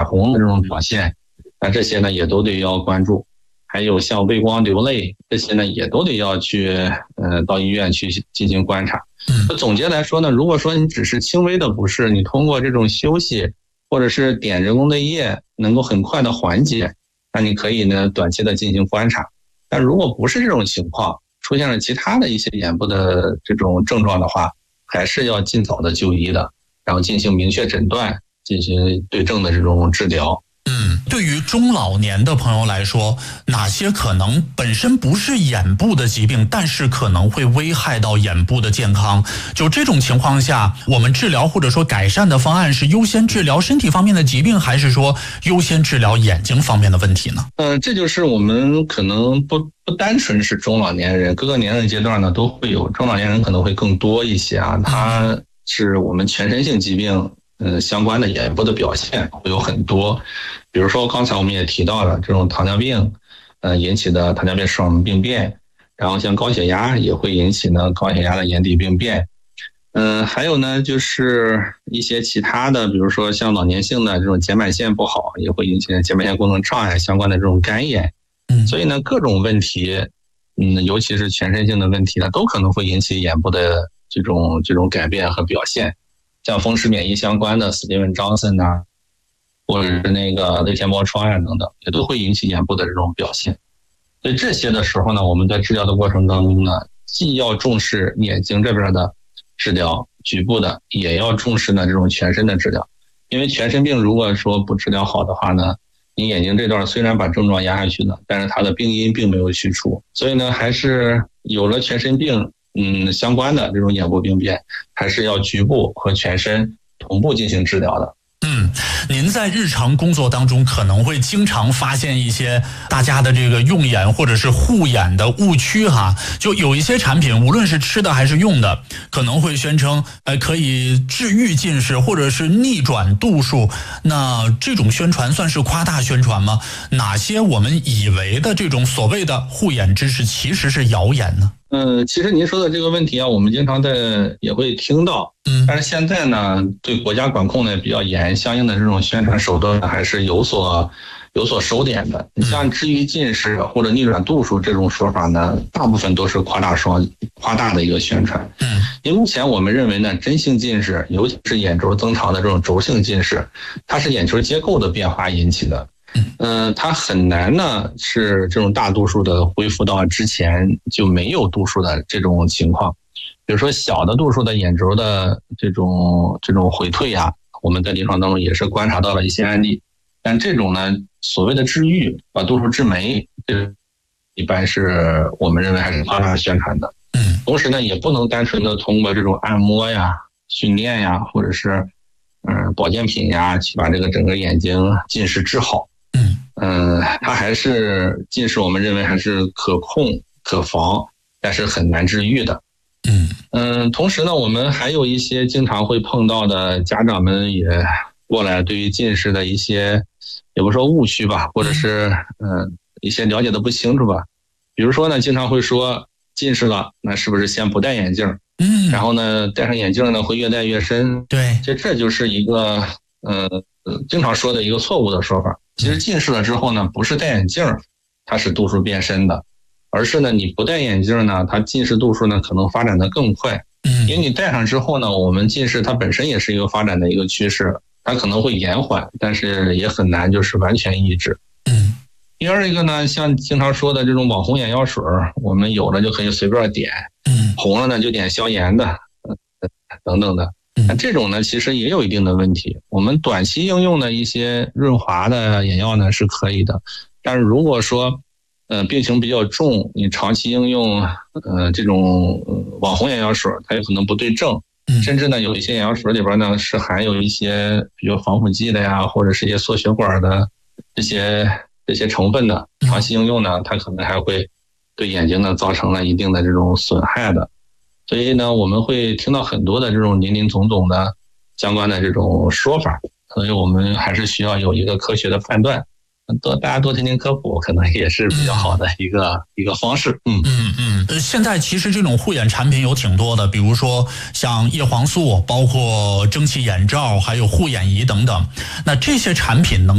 红的这种表现，那这些呢也都得要关注。还有像畏光流泪这些呢，也都得要去到医院去进行观察。总结来说呢，如果说你只是轻微的不适，你通过这种休息或者是点人工泪液能够很快的缓解，那你可以呢短期的进行观察。但如果不是这种情况，出现了其他的一些眼部的这种症状的话，还是要尽早的就医的，然后进行明确诊断，进行对症的这种治疗。 对于中老年的朋友来说，哪些可能本身不是眼部的疾病，但是可能会危害到眼部的健康？就这种情况下，我们治疗或者说改善的方案是优先治疗身体方面的疾病，还是说优先治疗眼睛方面的问题呢？ 这就是我们可能不单纯是中老年人，各个年龄阶段呢都会有，中老年人可能会更多一些啊，它是我们全身性疾病相关的眼部的表现会有很多，比如说刚才我们也提到了这种糖尿病引起的糖尿病视网病变，然后像高血压也会引起呢高血压的眼底病变，还有呢就是一些其他的，比如说像老年性的这种睑板腺不好，也会引起睑板腺功能障碍相关的这种干眼。所以呢各种问题尤其是全身性的问题呢，都可能会引起眼部的这种改变和表现。像风湿免疫相关的斯蒂文张森呐，或者是那个泪腺包疮呀等等，也都会引起眼部的这种表现。所以这些的时候呢，我们在治疗的过程当中呢，既要重视眼睛这边的治疗，局部的也要重视呢这种全身的治疗。因为全身病如果说不治疗好的话呢，你眼睛这段虽然把症状压下去了，但是它的病因并没有去除。所以呢，还是有了全身病相关的这种眼部病变，还是要局部和全身同步进行治疗的。 您在日常工作当中可能会经常发现一些大家的这个用眼或者是护眼的误区哈，就有一些产品无论是吃的还是用的，可能会宣称可以治愈近视或者是逆转度数，那这种宣传算是夸大宣传吗？哪些我们以为的这种所谓的护眼知识其实是谣言呢？ 其实您说的这个问题啊，我们经常也会听到，但是现在呢，对国家管控呢比较严，相应的这种宣传手段还是有所收敛的。你像治愈近视或者逆转度数这种说法呢，大部分都是夸大的一个宣传。因为目前我们认为呢，真性近视，尤其是眼轴增长的这种轴性近视，它是眼球结构的变化引起的。它很难呢是这种大度数的恢复到之前就没有度数的这种情况。比如说小的度数的眼轴的这种回退啊，我们在临床当中也是观察到了一些案例。但这种呢所谓的治愈把度数治没，这一般是我们认为还是夸大宣传的。同时呢也不能单纯的通过这种按摩呀、训练呀，或者是保健品呀去把这个整个眼睛近视治好。它还是近视，我们认为还是可控可防，但是很难治愈的。同时呢，我们还有一些经常会碰到的家长们也过来，对于近视的一些，也不说误区吧，或者是一些了解的不清楚吧。比如说呢，经常会说近视了，那是不是先不戴眼镜？然后呢，戴上眼镜呢会越戴越深。 对， 这就是一个经常说的一个错误的说法。其实近视了之后呢，不是戴眼镜它是度数变深的，而是呢你不戴眼镜呢，它近视度数呢可能发展的更快。因为你戴上之后呢，我们近视它本身也是一个发展的一个趋势，它可能会延缓，但是也很难就是完全抑制。第二一个呢，像经常说的这种网红眼药水，我们有了就可以随便点，红了呢就点消炎的，等等的。这种呢其实也有一定的问题。我们短期应用的一些润滑的眼药呢是可以的，但是如果说病情比较重，你长期应用这种网红眼药水，它有可能不对症，甚至呢有一些眼药水里边呢是含有一些比如防腐剂的呀，或者是一些缩血管的这些成分的，长期应用呢它可能还会对眼睛呢造成了一定的这种损害的。所以呢我们会听到很多的这种林林总总的相关的这种说法，所以我们还是需要有一个科学的判断，大家多听听科普可能也是比较好的一个方式。 现在其实这种护眼产品有挺多的，比如说像叶黄素，包括蒸汽眼罩，还有护眼仪等等，那这些产品能